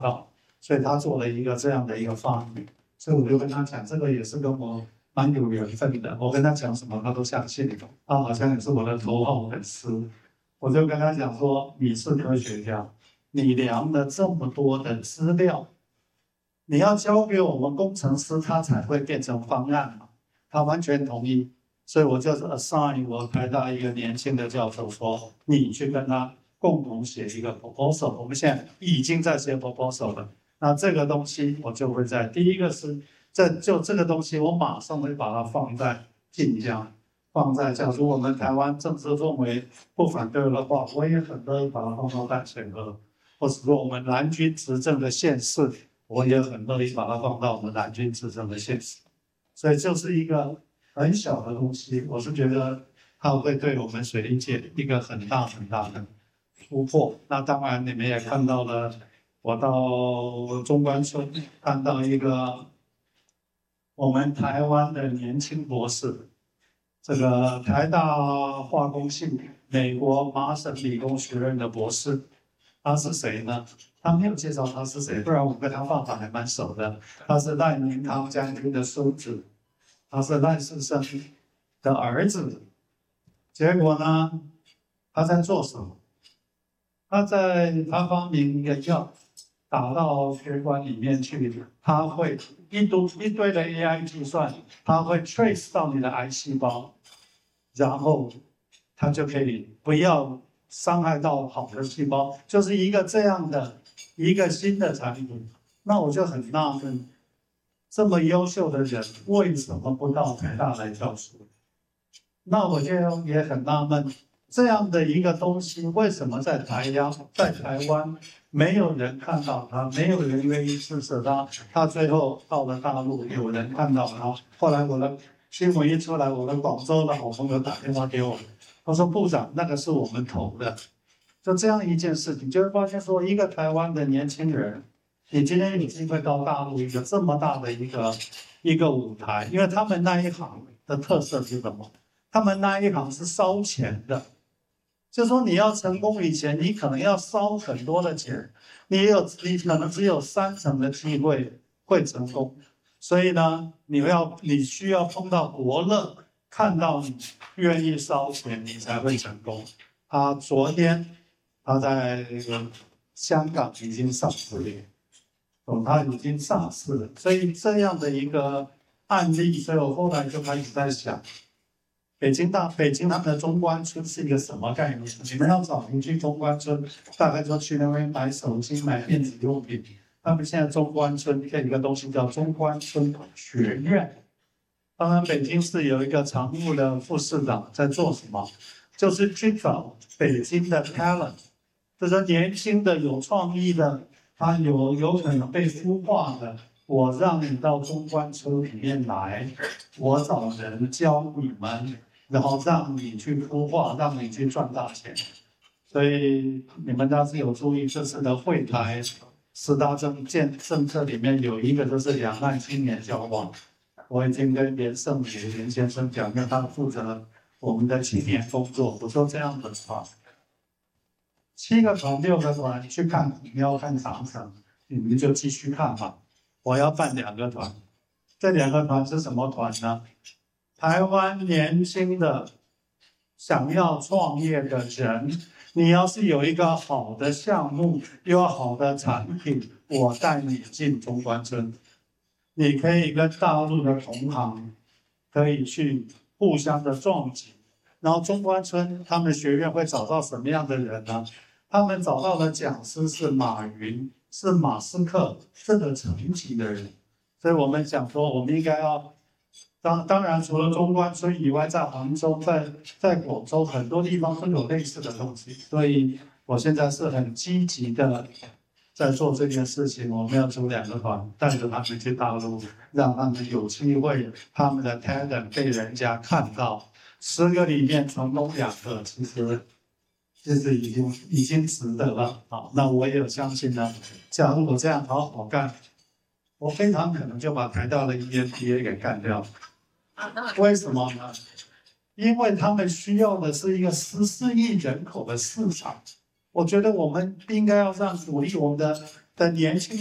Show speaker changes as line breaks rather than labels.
到，所以他做了一个这样的一个发明。所以我就跟他讲，这个也是跟我蛮有缘分的。我跟他讲什么，他都相信。他好像也是我的头号粉丝。我就跟他讲说，你是科学家，你量了这么多的资料，你要交给我们工程师，他才会变成方案嘛。他完全同意。所以我就是 assign 我台大一个年轻的教授说，你去跟他共同写一个 proposal。我们现在已经在写 proposal 了。那这个东西我就会在第一个是这个东西，我马上会把它放在晋江，放在假如我们台湾政治氛围不反对的话，我也很乐意把它放到淡水河，或者说我们蓝军执政的县市，我也很乐意把它放到我们蓝军执政的县市。所以就是一个很小的东西，我是觉得它会对我们水利界一个很大很大的突破。那当然你们也看到了，我到中关村看到一个我们台湾的年轻博士，这个台大化工系美国麻省理工学院的博士。他是谁呢？他没有介绍他是谁，不然我跟他爸爸还蛮熟的。他是赖明堂将军的孙子，他是赖士生的儿子。结果呢，他在做什么？他发明一个药，打到血管里面去，他会一堆的 AI 计算，他会 trace 到你的癌细胞，然后他就可以不要伤害到好的细胞，就是一个这样的一个新的产品。那我就很纳闷，这么优秀的人为什么不到台大来教书？那我就也很纳闷，这样的一个东西为什么在台湾没有人看到它，没有人愿意支持它？他最后到了大陆，有人看到它。后来我的新闻一出来，我的广州的好朋友打电话给我，他说部长，那个是我们投的。就这样一件事情，就会发现说，一个台湾的年轻人，你今天有机会到大陆一个这么大的一个舞台，因为他们那一行的特色是什么？他们那一行是烧钱的，就是说你要成功以前，你可能要烧很多的钱，你可能只有30%的机会会成功。所以呢，你需要碰到国乐，看到你愿意烧钱，你才会成功。昨天他在香港已经上市了，他已经上市了。所以这样的一个案例，所以我后来就开始在想，北京他们的中关村是一个什么概念？你们要找邻居中关村，大概就去那边买手机、买电子用品。他们现在中关村有一个东西叫中关村学院。当然，北京市有一个常务的副市长在做什么？就是去找北京的 talent， 就是年轻的、有创意的，他有可能被孵化的。我让你到中关村里面来，我找人教你们，然后让你去孵化，让你去赚大钱。所以你们要是有注意这次的会台10大政策里面有一个就是两岸青年交往。我已经跟连胜宇连先生讲，因为他负责我们的青年工作。我说这样的话，7个团、6个团去看你要看长城，你们就继续看吧。我要办2个团，这2个团是什么团呢？台湾年轻的想要创业的人，你要是有一个好的项目，有好的产品，我带你进中关村。你可以跟大陆的同行可以去互相的撞击，然后中关村他们学院会找到什么样的人呢？他们找到的讲师是马云，是马斯克这个层级的人。所以我们想说，我们应该要当然除了中关村以外，在杭州、在广州很多地方都有类似的东西。所以我现在是很积极的在做这件事情。我们要组2个团，带着他们去大陆，让他们有机会，他们的 talent 被人家看到。10个里面成功2个，其实已经值得了。好，那我也有相信呢。假如我这样好好干，我非常可能就把台大的 EMBA 给干掉。为什么呢？因为他们需要的是一个14亿人口的市场。我觉得我们应该要鼓励我们的的年轻。